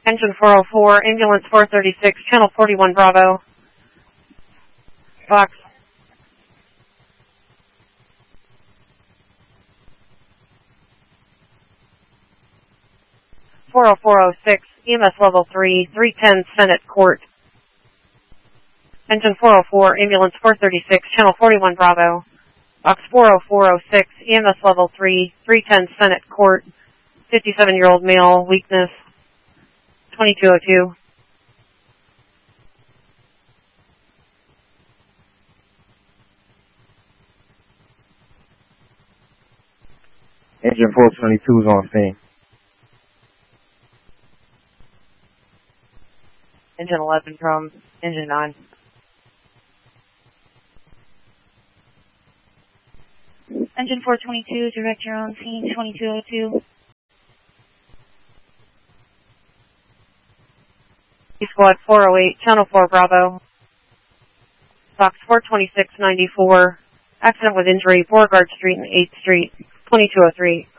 Engine 404, ambulance 436, channel 41 Bravo. Box. EMS level 3, 310 Senate Court. Engine 404, ambulance 436, channel 41 Bravo. Box 40406, EMS level 3, 310 Senate Court. 57-year-old male, weakness, 2202. Engine 422 is on scene. Engine 11 from Engine 9. Engine 422, direct your own scene, 2202. Squad 408, channel 4 Bravo. Box 42694, accident with injury, Beauregard Street and 8th Street, 2203.